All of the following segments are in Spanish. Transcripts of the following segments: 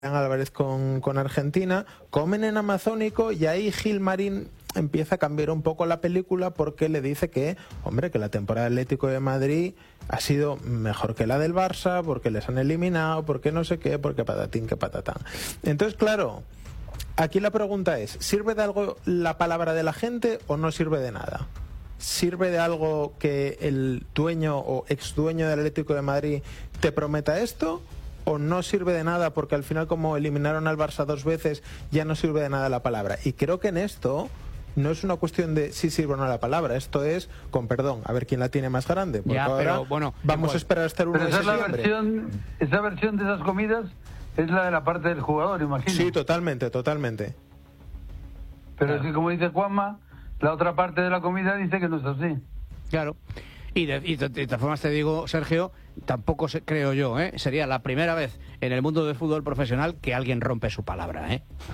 Álvarez con Argentina, comen en Amazónico y ahí Gilmarín empieza a cambiar un poco la película porque le dice que, hombre, que la temporada del Atlético de Madrid ha sido mejor que la del Barça, porque les han eliminado, porque no sé qué, porque patatín que patatán. Entonces, claro, aquí la pregunta es, ¿sirve de algo la palabra de la gente o no sirve de nada? ¿Sirve de algo que el dueño o exdueño del Atlético de Madrid te prometa esto? ¿O no sirve de nada porque al final, como eliminaron al Barça 2 veces, ya no sirve de nada la palabra? Y creo que en esto no es una cuestión de si sirve o no la palabra, esto es, con perdón, a ver quién la tiene más grande, porque ahora bueno, vamos a esperar hasta el 1 de septiembre. Esa versión de esas comidas es la de la parte del jugador, imagino. Sí, totalmente. Pero es que, como dice Juanma, la otra parte de la comida dice que no es así. Claro. Y de todas formas te digo, Sergio, tampoco creo yo, sería la primera vez en el mundo del fútbol profesional que alguien rompe su palabra,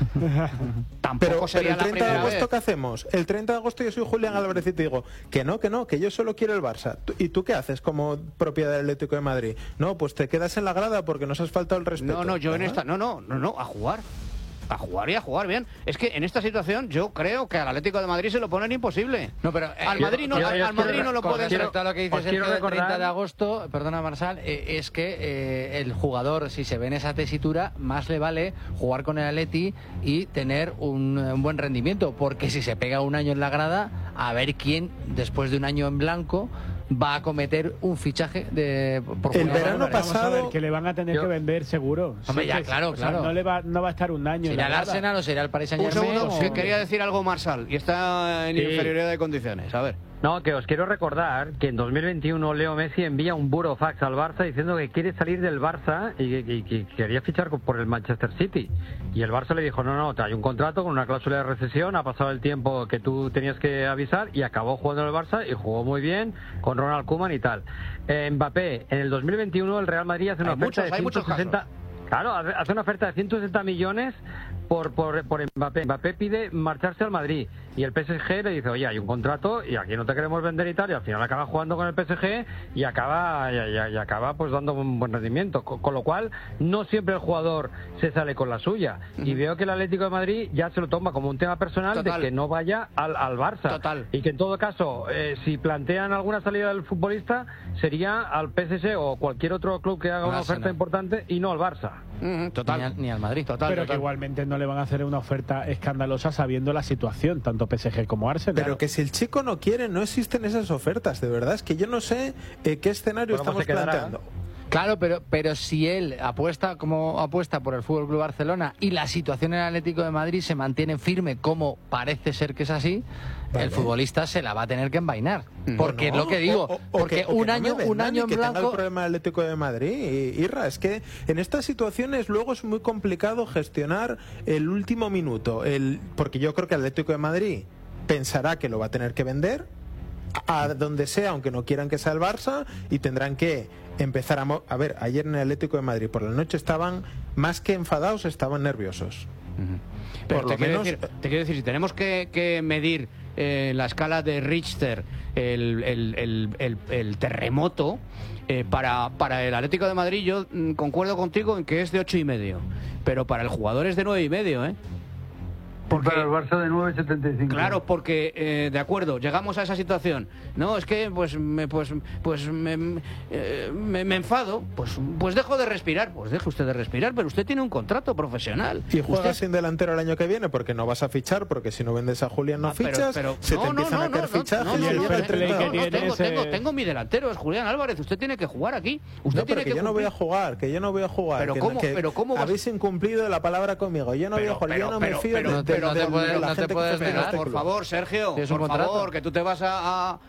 Tampoco sería pero el 30 la primera de agosto vez. ¿Qué hacemos? El 30 de agosto yo soy Julián Álvarez y te digo que no, que yo solo quiero el Barça. ¿Y tú qué haces como propiedad del Atlético de Madrid? No, pues te quedas en la grada porque nos has faltado el respeto. No, yo en esta... No, a jugar. A jugar y a jugar bien. Es que en esta situación yo creo que al Atlético de Madrid se lo ponen imposible. No, pero al Madrid no lo pueden. Respecto a lo que dices el 30 de agosto, perdona Marsal, es que el jugador, si se ve en esa tesitura, más le vale jugar con el Atleti y tener un buen rendimiento, porque si se pega un año en la grada, a ver quién después de un año en blanco va a cometer un fichaje por el verano pasado. Vamos a ver, que le van a tener que vender seguro. Hombre, ya, claro. Sea, no va a estar un año. ¿Será el Arsenal o será el Paris Saint-Germain? Un segundo, que quería decir algo Marsal y está en inferioridad de condiciones. A ver. No, que os quiero recordar que en 2021 Leo Messi envía un burofax al Barça diciendo que quiere salir del Barça y que quería fichar por el Manchester City. Y el Barça le dijo, no, hay un contrato con una cláusula de recesión, ha pasado el tiempo que tú tenías que avisar y acabó jugando en el Barça y jugó muy bien con Ronald Koeman y tal. Mbappé, en el 2021 el Real Madrid hace una oferta de 160... Claro, hace una oferta de 160 millones por Mbappé. Mbappé pide marcharse al Madrid y el PSG le dice, oye, hay un contrato y aquí no te queremos vender y tal, y al final acaba jugando con el PSG y acaba pues dando un buen rendimiento, con lo cual no siempre el jugador se sale con la suya. Y veo que el Atlético de Madrid ya se lo toma como un tema personal. Total. De que no vaya al Barça. Total. Y que en todo caso, si plantean alguna salida del futbolista, sería al PSG o cualquier otro club que haga una oferta importante y no al Barça. Total. Ni al Madrid. Pero que igualmente no le van a hacer una oferta escandalosa sabiendo la situación, tanto PSG como Arsenal. Pero que si el chico no quiere, no existen esas ofertas, de verdad. Es que yo no sé qué escenario estamos planteando. Claro, pero si él apuesta por el Fútbol Club Barcelona y la situación en el Atlético de Madrid se mantiene firme, como parece ser que es así, el futbolista se la va a tener que envainar. Porque es lo que digo, porque un año en blanco. Tenga el problema del Atlético de Madrid, Irra, es que en estas situaciones luego es muy complicado gestionar el último minuto, porque yo creo que el Atlético de Madrid pensará que lo va a tener que vender a donde sea, aunque no quieran que sea el Barça, y tendrán que empezar a ver, ayer en el Atlético de Madrid por la noche estaban más que enfadados, estaban nerviosos. Pero te quiero decir, si tenemos que medir la escala de Richter el terremoto, para el Atlético de Madrid yo concuerdo contigo en que es de 8,5, pero para el jugador es de 9,5, Porque para el Barça de 9,75. Claro, porque de acuerdo, llegamos a esa situación. No, es que me enfado, pues dejo de respirar. Pues deje usted de respirar, pero usted tiene un contrato profesional. Y juegas sin delantero el año que viene porque no vas a fichar, porque si no vendes a Julián no fichas, se te empiezan a caer fichajes. Tengo mi delantero, es Julián Álvarez. Usted tiene que jugar aquí. Usted tiene que yo no voy a jugar, que yo no voy a jugar. Pero ¿cómo habéis incumplido la palabra conmigo? Yo no voy a jugar, yo no me fío no te puedes negar. Por favor, Sergio, por favor, que tú te vas a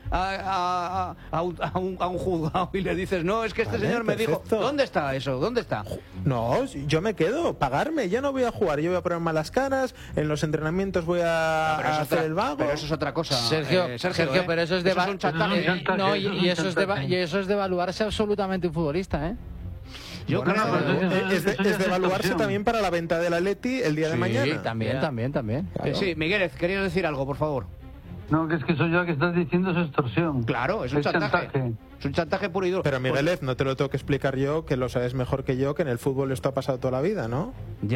un juzgado y le dices, no, es que este señor me dijo, ¿dónde está eso? ¿Dónde está? No, yo me quedo, pagarme, yo no voy a jugar, yo voy a poner malas caras, en los entrenamientos voy a hacer el vago. Pero eso es otra cosa, Sergio, pero eso es de y eso es de evaluarse absolutamente un futbolista, Yo creo es de evaluarse también para la venta del Atleti el día de mañana. Sí, también. Sí, Miguel, querías decir algo, por favor. No, que es que eso ya que estás diciendo es extorsión. Claro, es un chantaje. Es un chantaje puro y duro. Pero Miguel, no te lo tengo que explicar yo, que lo sabes mejor que yo, que en el fútbol esto ha pasado toda la vida, ¿no?